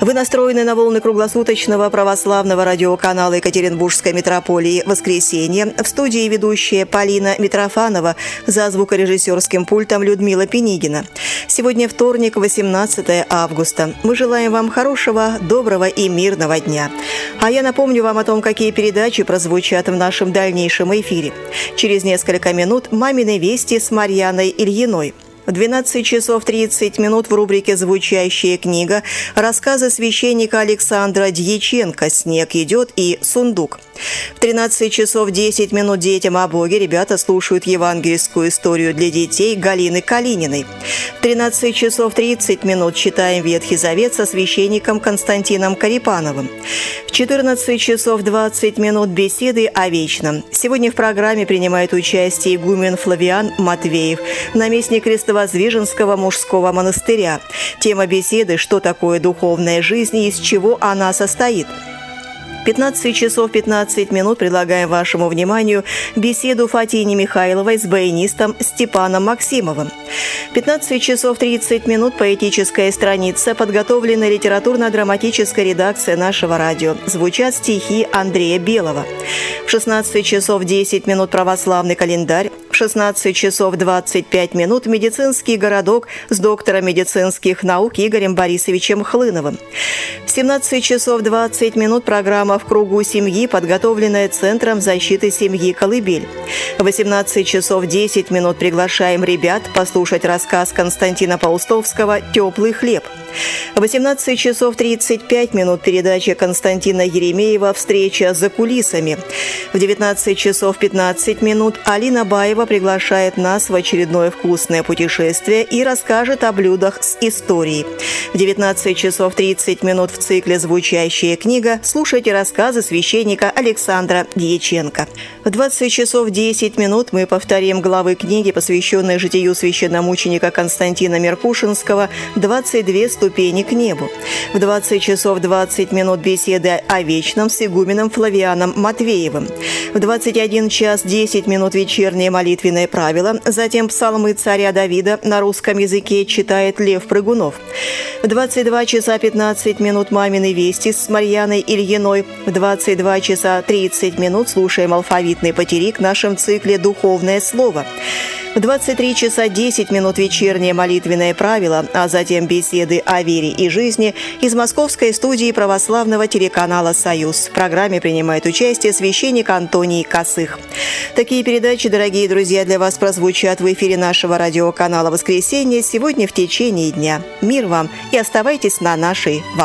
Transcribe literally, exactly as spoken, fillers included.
Вы настроены на волны круглосуточного православного радиоканала Екатеринбургской митрополии «Воскресенье». В студии ведущая Полина Митрофанова, за звукорежиссерским пультом Людмила Пенигина. Сегодня вторник, восемнадцатое августа. Мы желаем вам хорошего, доброго и мирного дня. А я напомню вам о том, какие передачи прозвучат в нашем дальнейшем эфире. Через несколько минут «Мамины вести» с Марьяной Ильиной. В двенадцать часов тридцать минут в рубрике «Звучащая книга» рассказы священника Александра Дьяченко «Снег идет» и «Сундук». В тринадцать часов десять минут детям о Боге ребята слушают евангельскую историю для детей Галины Калининой. В тринадцать часов тридцать минут читаем Ветхий Завет со священником Константином Карипановым. В четырнадцать часов двадцать минут беседы о вечном. Сегодня в программе принимает участие игумен Флавиан Матвеев, наместник Крестовоздвиженского мужского монастыря. Тема беседы «Что такое духовная жизнь и из чего она состоит?». пятнадцать часов пятнадцать минут предлагаем вашему вниманию беседу Фатини Михайловой с баянистом Степаном Максимовым. пятнадцать часов тридцать минут поэтическая страница, подготовленная литературно-драматической редакцией нашего радио. Звучат стихи Андрея Белого. В шестнадцать часов десять минут православный календарь. В шестнадцать часов двадцать пять минут медицинский городок с доктором медицинских наук Игорем Борисовичем Хлыновым. В семнадцать часов двадцать минут программа «В кругу семьи», подготовленная Центром защиты семьи «Колыбель». В восемнадцать часов десять минут приглашаем ребят послушать рассказ Константина Паустовского «Теплый хлеб». В восемнадцать часов тридцать пять минут передача Константина Еремеева «Встреча за кулисами». В девятнадцать часов пятнадцать минут Алина Баева приглашает нас в очередное вкусное путешествие и расскажет о блюдах с историей. В девятнадцать часов тридцать минут в цикле «Звучащая книга» слушайте рассказы священника Александра Дьяченко. В двадцать часов десять минут мы повторим главы книги, посвященной житию священномученика Константина Меркушинского «двадцать две ступени к небу». В двадцать часов двадцать минут беседы о вечном с игуменом Флавианом Матвеевым. В двадцать один час десять минут вечернее молитвенное правило, затем псалмы царя Давида на русском языке читает Лев Прыгунов. В двадцать два часа пятнадцать минут «Мамины вести» с Марьяной Ильиной. В двадцать два часа тридцать минут слушаем алфавитный потерик в нашем цикле «Духовное слово». В двадцать три часа десять минут вечернее молитвенное правило, а затем беседы о вере и жизни из московской студии православного телеканала «Союз». В программе принимает участие священник Антоний Косых. Такие передачи, дорогие друзья, для вас прозвучат в эфире нашего радиоканала «Воскресенье» сегодня в течение дня. Мир вам и оставайтесь на нашей волне.